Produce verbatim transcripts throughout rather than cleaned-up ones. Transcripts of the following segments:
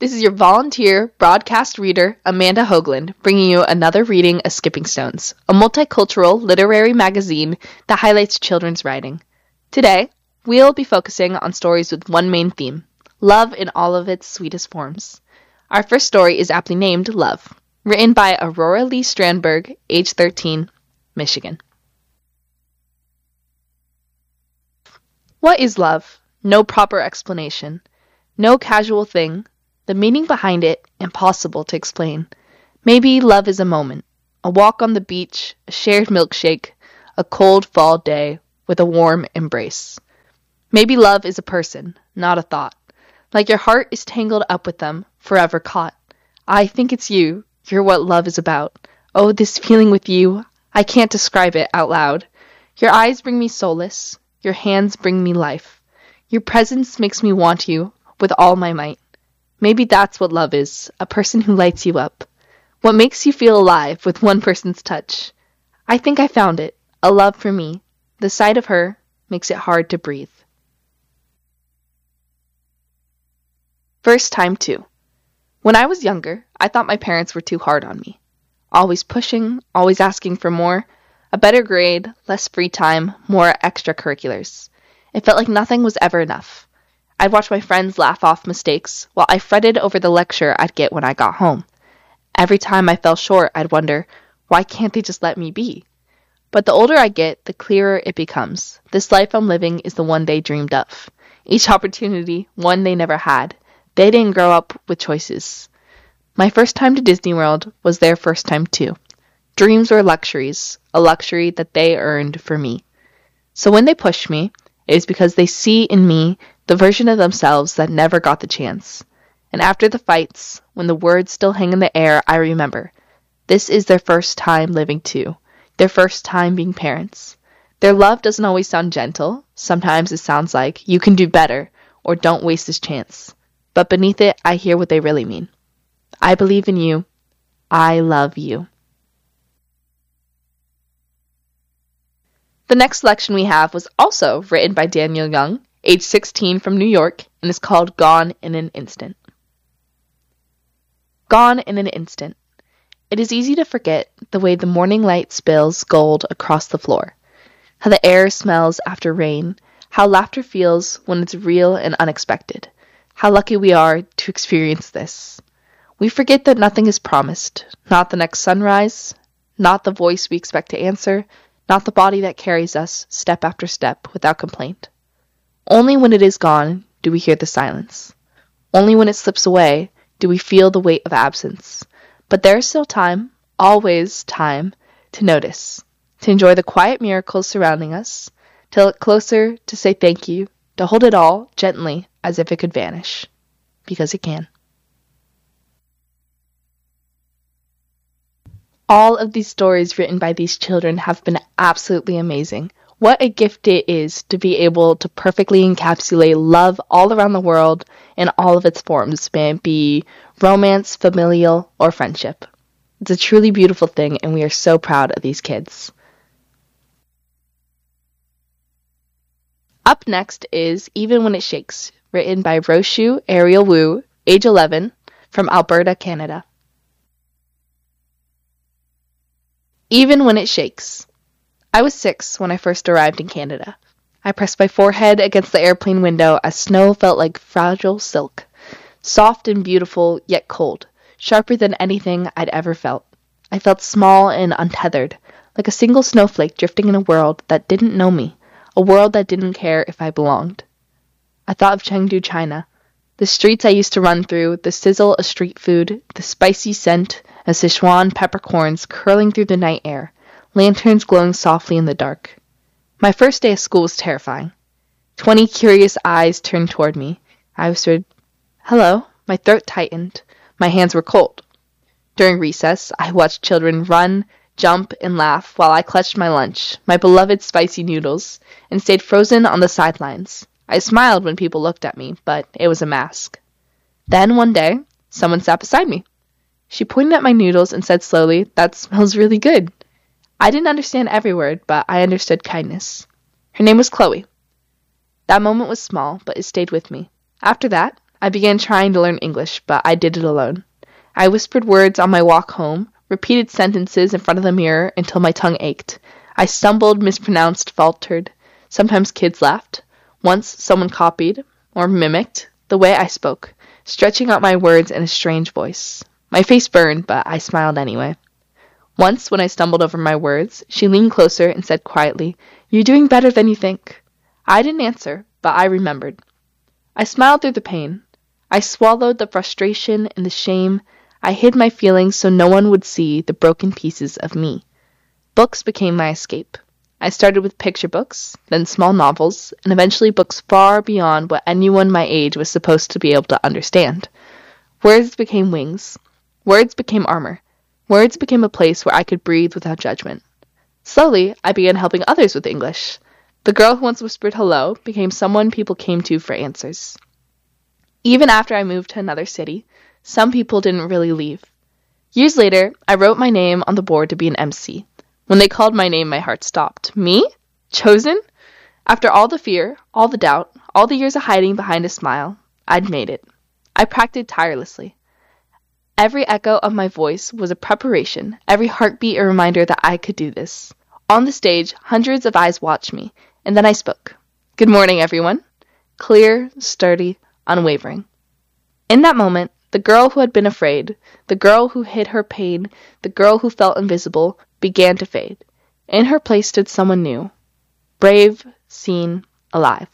This is your volunteer broadcast reader, Amanda Hoagland, bringing you another reading of Skipping Stones, a multicultural literary magazine that highlights children's writing. Today, we'll be focusing on stories with one main theme, love in all of its sweetest forms. Our first story is aptly named Love, written by Aurora Lee Strandberg, age thirteen, Michigan. What is love? No proper explanation. No casual thing. The meaning behind it, impossible to explain. Maybe love is a moment, a walk on the beach, a shared milkshake, a cold fall day with a warm embrace. Maybe love is a person, not a thought. Like your heart is tangled up with them, forever caught. I think it's you, you're what love is about. Oh, this feeling with you, I can't describe it out loud. Your eyes bring me solace, your hands bring me life. Your presence makes me want you with all my might. Maybe that's what love is, a person who lights you up. What makes you feel alive with one person's touch. I think I found it, a love for me. The sight of her makes it hard to breathe. First time two. When I was younger, I thought my parents were too hard on me. Always pushing, always asking for more. A better grade, less free time, more extracurriculars. It felt like nothing was ever enough. I'd watch my friends laugh off mistakes, while I fretted over the lecture I'd get when I got home. Every time I fell short, I'd wonder, why can't they just let me be? But the older I get, the clearer it becomes. This life I'm living is the one they dreamed of. Each opportunity, one they never had. They didn't grow up with choices. My first time to Disney World was their first time too. Dreams were luxuries, a luxury that they earned for me. So when they push me, it is because they see in me the version of themselves that never got the chance. And after the fights, when the words still hang in the air, I remember. This is their first time living too. Their first time being parents. Their love doesn't always sound gentle. Sometimes it sounds like, you can do better, or don't waste this chance. But beneath it, I hear what they really mean. I believe in you. I love you. The next selection we have was also written by Daniel Young, age sixteen, from New York, and is called Gone in an Instant. Gone in an instant. It is easy to forget the way the morning light spills gold across the floor, how the air smells after rain, how laughter feels when it's real and unexpected, how lucky we are to experience this. We forget that nothing is promised, not the next sunrise, not the voice we expect to answer, not the body that carries us step after step without complaint. Only when it is gone do we hear the silence. Only when it slips away do we feel the weight of absence. But there is still time, always time, to notice, to enjoy the quiet miracles surrounding us, to look closer, to say thank you, to hold it all gently as if it could vanish. Because it can. All of these stories written by these children have been absolutely amazing. What a gift it is to be able to perfectly encapsulate love all around the world in all of its forms, may it be romance, familial, or friendship. It's a truly beautiful thing, and we are so proud of these kids. Up next is Even When It Shakes, written by Roshu Ariel Wu, age eleven, from Alberta, Canada. Even When It Shakes. I was six when I first arrived in Canada. I pressed my forehead against the airplane window as snow felt like fragile silk, soft and beautiful, yet cold, sharper than anything I'd ever felt. I felt small and untethered, like a single snowflake drifting in a world that didn't know me, a world that didn't care if I belonged. I thought of Chengdu, China, the streets I used to run through, the sizzle of street food, the spicy scent of Sichuan peppercorns curling through the night air, lanterns glowing softly in the dark. My first day of school was terrifying. Twenty curious eyes turned toward me. I whispered, "Hello." My throat tightened. My hands were cold. During recess, I watched children run, jump, and laugh while I clutched my lunch, my beloved spicy noodles, and stayed frozen on the sidelines. I smiled when people looked at me, but it was a mask. Then one day, someone sat beside me. She pointed at my noodles and said slowly, "That smells really good." I didn't understand every word, but I understood kindness. Her name was Chloe. That moment was small, but it stayed with me. After that, I began trying to learn English, but I did it alone. I whispered words on my walk home, repeated sentences in front of the mirror until my tongue ached. I stumbled, mispronounced, faltered. Sometimes kids laughed. Once someone copied, or mimicked, the way I spoke, stretching out my words in a strange voice. My face burned, but I smiled anyway. Once, when I stumbled over my words, she leaned closer and said quietly, "You're doing better than you think." I didn't answer, but I remembered. I smiled through the pain. I swallowed the frustration and the shame. I hid my feelings so no one would see the broken pieces of me. Books became my escape. I started with picture books, then small novels, and eventually books far beyond what anyone my age was supposed to be able to understand. Words became wings. Words became armor. Words became a place where I could breathe without judgment. Slowly, I began helping others with English. The girl who once whispered hello became someone people came to for answers. Even after I moved to another city, some people didn't really leave. Years later, I wrote my name on the board to be an M C. When they called my name, my heart stopped. Me? Chosen? After all the fear, all the doubt, all the years of hiding behind a smile, I'd made it. I practiced tirelessly. Every echo of my voice was a preparation, every heartbeat a reminder that I could do this. On the stage, hundreds of eyes watched me, and then I spoke. "Good morning, everyone." Clear, sturdy, unwavering. In that moment, the girl who had been afraid, the girl who hid her pain, the girl who felt invisible, began to fade. In her place stood someone new. Brave, seen, alive.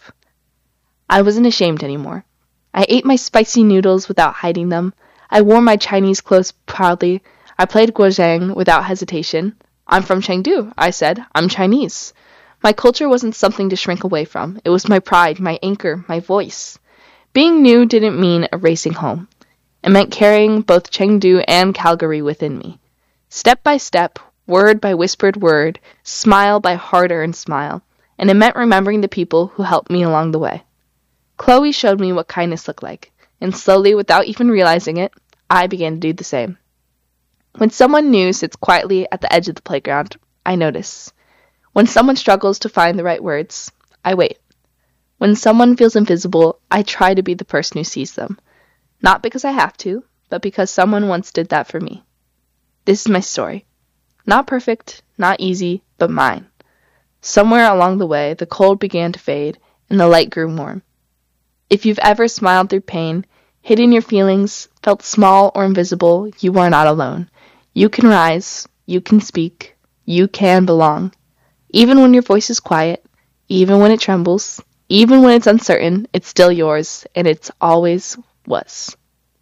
I wasn't ashamed anymore. I ate my spicy noodles without hiding them. I wore my Chinese clothes proudly. I played guozhang without hesitation. "I'm from Chengdu," I said. "I'm Chinese." My culture wasn't something to shrink away from. It was my pride, my anchor, my voice. Being new didn't mean erasing home. It meant carrying both Chengdu and Calgary within me. Step by step, word by whispered word, smile by hard-earned smile, and it meant remembering the people who helped me along the way. Chloe showed me what kindness looked like, and slowly, without even realizing it, I began to do the same. When someone new sits quietly at the edge of the playground, I notice. When someone struggles to find the right words, I wait. When someone feels invisible, I try to be the person who sees them. Not because I have to, but because someone once did that for me. This is my story. Not perfect, not easy, but mine. Somewhere along the way, the cold began to fade, and the light grew warm. If you've ever smiled through pain, hidden your feelings, felt small or invisible, you are not alone. You can rise, you can speak, you can belong. Even when your voice is quiet, even when it trembles, even when it's uncertain, it's still yours, and it's always was.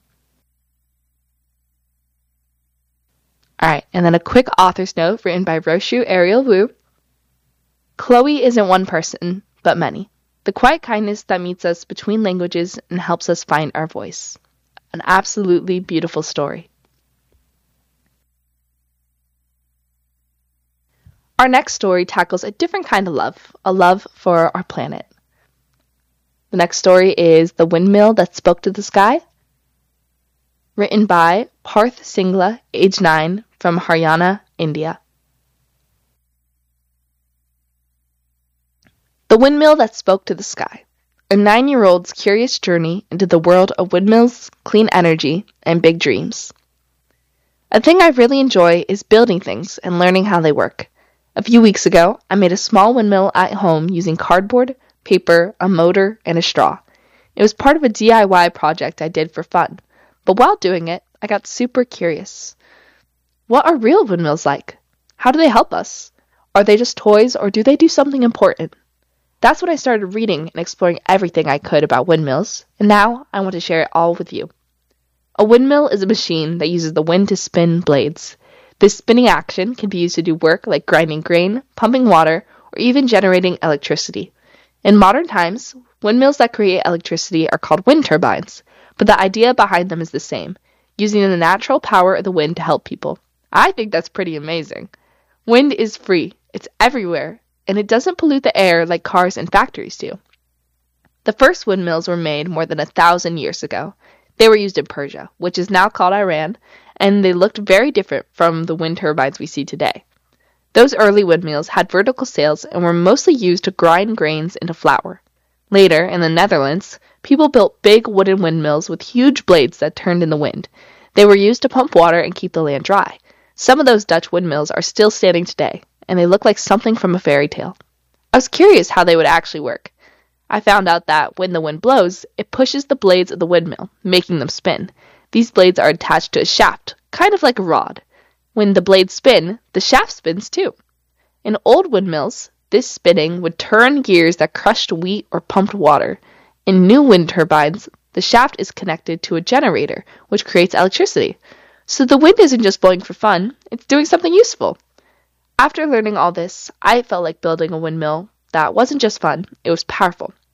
Alright, and then a quick author's note written by Roshu Ariel Wu. Chloe isn't one person, but many. The quiet kindness that meets us between languages and helps us find our voice. An absolutely beautiful story. Our next story tackles a different kind of love, a love for our planet. The next story is The Windmill That Spoke to the Sky, written by Parth Singla, age nine, from Haryana, India. The Windmill That Spoke to the Sky. A nine-year-old's curious journey into the world of windmills, clean energy, and big dreams. A thing I really enjoy is building things and learning how they work. A few weeks ago, I made a small windmill at home using cardboard, paper, a motor, and a straw. It was part of a D I Y project I did for fun, but while doing it, I got super curious. What are real windmills like? How do they help us? Are they just toys, or do they do something important? That's when I started reading and exploring everything I could about windmills, and now I want to share it all with you. A windmill is a machine that uses the wind to spin blades. This spinning action can be used to do work like grinding grain, pumping water, or even generating electricity. In modern times, windmills that create electricity are called wind turbines, but the idea behind them is the same, using the natural power of the wind to help people. I think that's pretty amazing. Wind is free, it's everywhere, and it doesn't pollute the air like cars and factories do. The first windmills were made more than a thousand years ago. They were used in Persia, which is now called Iran, and they looked very different from the wind turbines we see today. Those early windmills had vertical sails and were mostly used to grind grains into flour. Later, in the Netherlands, people built big wooden windmills with huge blades that turned in the wind. They were used to pump water and keep the land dry. Some of those Dutch windmills are still standing today, and they look like something from a fairy tale. I was curious how they would actually work. I found out that when the wind blows, it pushes the blades of the windmill, making them spin. These blades are attached to a shaft, kind of like a rod. When the blades spin, the shaft spins too. In old windmills, this spinning would turn gears that crushed wheat or pumped water. In new wind turbines, the shaft is connected to a generator, which creates electricity. So the wind isn't just blowing for fun, it's doing something useful. After learning all this, I felt like building a windmill that wasn't just fun, it was powerful.